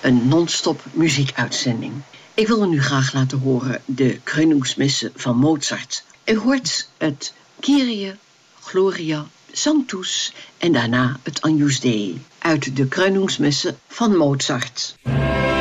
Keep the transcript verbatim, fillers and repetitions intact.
een non-stop muziekuitzending. Ik wil u graag laten horen de Krönungsmessen van Mozart. U hoort het Kyrie, Gloria, Sanctus en daarna het Agnus Dei uit de Krönungsmessen van Mozart.